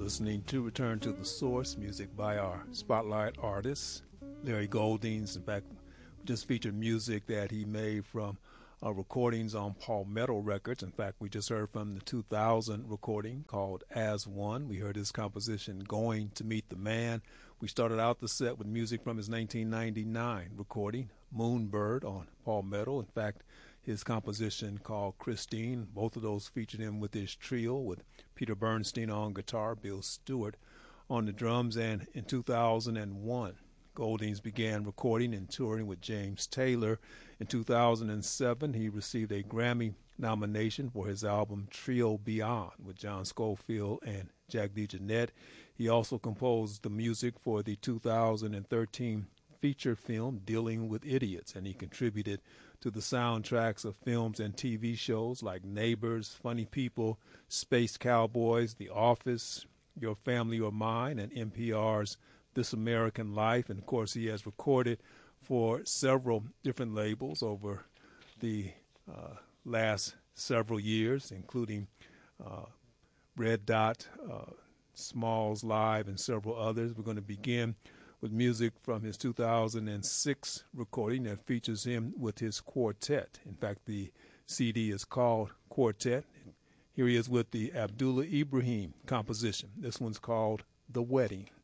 listening to Return to the Source, music by our spotlight artist, Larry Goldings. In fact, we just featured music that he made from recordings on Palmetto Records. In fact, we just heard from the 2000 recording called As One. We heard his composition, Going to Meet the Man. We started out the set with music from his 1999 recording, Moonbird, on Palmetto. In fact, his composition called Christine. Both of those featured him with his trio with Peter Bernstein on guitar, Bill Stewart on the drums. And in 2001, Goldings began recording and touring with James Taylor. In 2007, he received a Grammy nomination for his album Trio Beyond with John Scofield and Jack DeJohnette. He also composed the music for the 2013 feature film Dealing with Idiots, and he contributed to the soundtracks of films and TV shows like Neighbors, Funny People, Space Cowboys, The Office, Your Family or Mine, and NPR's This American Life. And of course, he has recorded for several different labels over the last several years, including Red Dot, Smalls Live, and several others. We're going to begin with music from his 2006 recording that features him with his quartet. In fact, the CD is called Quartet. Here he is with the Abdullah Ibrahim composition. This one's called The Wedding.